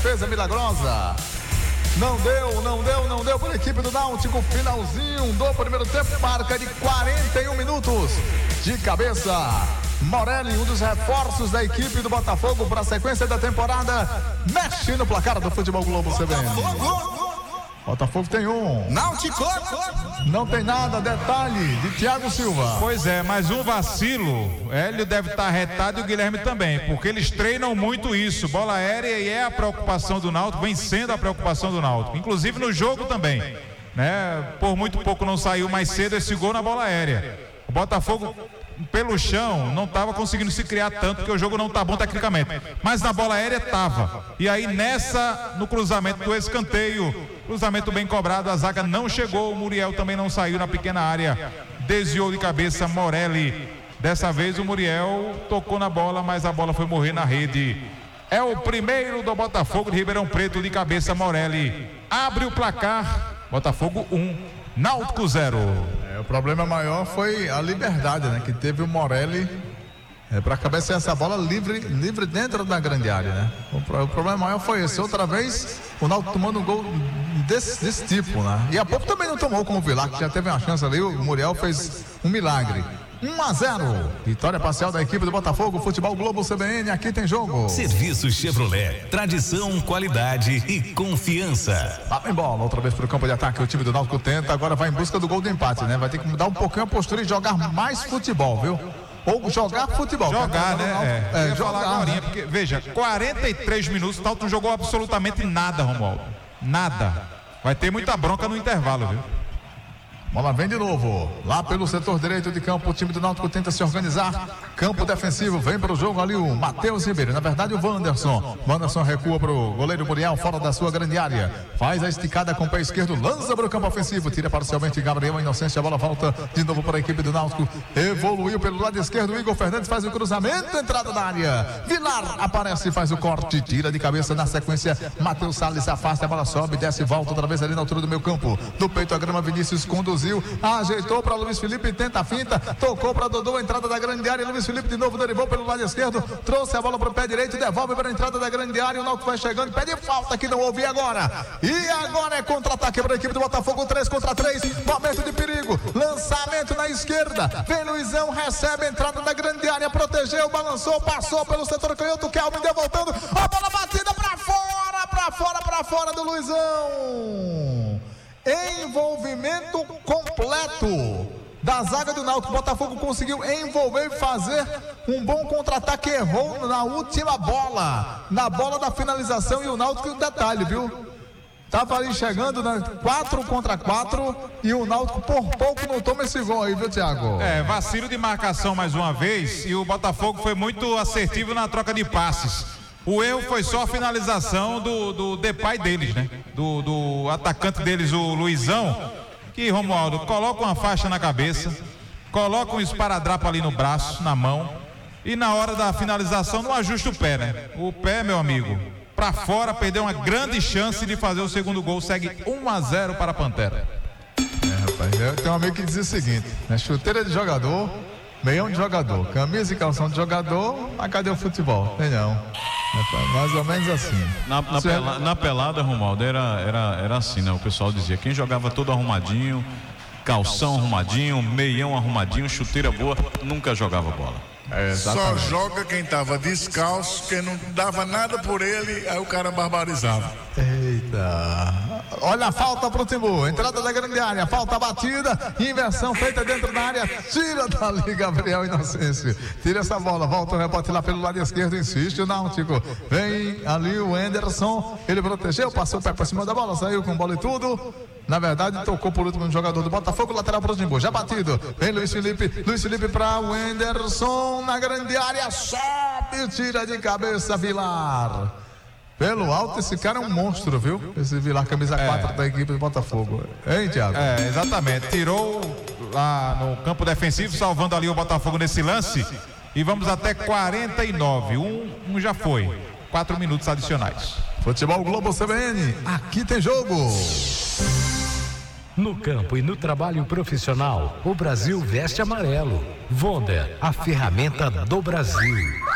defesa milagrosa. Não deu para a equipe do Náutico. Finalzinho do primeiro tempo, marca de 41 minutos. De cabeça, Morelli, um dos reforços da equipe do Botafogo para a sequência da temporada, mexe no placar do Futebol Globo CBN. Botafogo tem um. Náutico não tem nada, detalhe de Thiago Silva. Pois é, mais um vacilo. Hélio deve estar retado e o Guilherme também, porque eles treinam muito isso, bola aérea, e é a preocupação do Náutico, vem sendo a preocupação do Náutico, inclusive no jogo também, né? Por muito pouco não saiu mais cedo esse gol na bola aérea. O Botafogo pelo chão não estava conseguindo se criar tanto, porque o jogo não está bom tecnicamente, mas na bola aérea estava. E aí no cruzamento do escanteio, cruzamento bem cobrado, a zaga não chegou, o Muriel também não saiu na pequena área, desviou de cabeça Morelli. Dessa vez o Muriel tocou na bola, mas a bola foi morrer na rede. É o primeiro do Botafogo de Ribeirão Preto, de cabeça Morelli. Abre o placar, Botafogo 1, Náutico 0. O problema maior foi a liberdade, né, que teve o Morelli para cabecear essa bola livre dentro da grande área, né? O problema maior foi esse. Outra vez o Náutico tomando um gol desse tipo, né? E há pouco também não tomou como o Vilar, que já teve uma chance ali. O Muriel fez um milagre. 1-0, vitória parcial da equipe do Botafogo. Futebol Globo CBN, aqui tem jogo. Serviço Chevrolet, tradição, qualidade e confiança. Lá vem bola, outra vez pro campo de ataque. O time do Náutico tenta, agora vai em busca do gol de empate, né? Vai ter que mudar um pouquinho a postura e jogar mais futebol, viu? Ou jogar futebol. Jogar, né? Jogar agora, porque, veja, 43 minutos, o Náutico não jogou absolutamente nada, Romualdo. Nada. Vai ter muita bronca no intervalo, viu? Bola vem de novo, lá pelo setor direito de campo, o time do Náutico tenta se organizar, campo defensivo, vem para o jogo ali o Matheus Ribeiro, na verdade o Wanderson recua para o goleiro Muriel, fora da sua grande área, faz a esticada com o pé esquerdo, lança para o campo ofensivo, tira parcialmente Gabriel Inocência, a bola volta de novo para a equipe do Náutico, evoluiu pelo lado esquerdo, Igor Fernandes faz o cruzamento, entrada da área, Vilar aparece, faz o corte, tira de cabeça na sequência, Matheus Salles afasta, a bola sobe, desce e volta outra vez ali na altura do meio campo, do peito a grama, Vinícius conduz, ajeitou para Luiz Felipe, tenta a finta, tocou para Dodô, entrada da grande área, Luiz Felipe de novo derivou pelo lado esquerdo, trouxe a bola para o pé direito, devolve para a entrada da grande área, o Náutico vai chegando, pede falta que não houve agora, e agora é contra-ataque para a equipe do Botafogo, 3 contra 3, momento de perigo, lançamento na esquerda, vem Luizão, recebe a entrada da grande área, protegeu, balançou, passou pelo setor canhoto, Kelvin deu voltando, a bola batida para fora do Luizão. Envolvimento completo da zaga do Náutico. Botafogo conseguiu envolver e fazer um bom contra-ataque, errou na última bola, na bola da finalização, e o Náutico, detalhe, viu? Tava ali chegando, né? 4 contra 4 e o Náutico por pouco não toma esse gol aí, viu, Thiago? Vacilo de marcação mais uma vez, e o Botafogo foi muito assertivo na troca de passes. O erro foi só a finalização do Depay deles, né? Do atacante deles, o Luizão, que, Romualdo, coloca uma faixa na cabeça, coloca um esparadrapo ali no braço, na mão, e na hora da finalização não ajusta o pé, né? O pé, meu amigo, pra fora, perdeu uma grande chance de fazer o segundo gol, segue 1-0 para a Pantera. Rapaz, tem um amigo que diz o seguinte, né? Chuteira de jogador, meião de jogador, camisa e calção de jogador, mas cadê o futebol? Tem não. Mais ou menos assim. Na pelada, Romualdo, era assim, né? O pessoal dizia, quem jogava todo arrumadinho, calção arrumadinho, meião arrumadinho, chuteira boa, nunca jogava bola. Só joga quem tava descalço, quem não dava nada por ele, aí o cara barbarizava. Eita, olha a falta pro Timbu, entrada da grande área, falta batida, inversão feita dentro da área, tira dali Gabriel Inocêncio, tira essa bola, volta o rebote lá pelo lado esquerdo, insiste o Náutico, vem ali o Anderson, ele protegeu, passou o pé pra cima da bola, saiu com bola e tudo. Na verdade, tocou por último no jogador do Botafogo, lateral para o Timbu, já batido, vem Luiz Felipe para o Anderson, na grande área, sobe, tira de cabeça Vilar. Pelo alto, esse cara é um monstro, viu? Esse Vilar, camisa 4 da equipe do Botafogo. Hein, Thiago? Exatamente, tirou lá no campo defensivo, salvando ali o Botafogo nesse lance, e vamos até 49, um já foi, 4 minutos adicionais. Futebol Globo CBN, aqui tem jogo. No campo e no trabalho profissional, o Brasil veste amarelo. Wonder, a ferramenta do Brasil.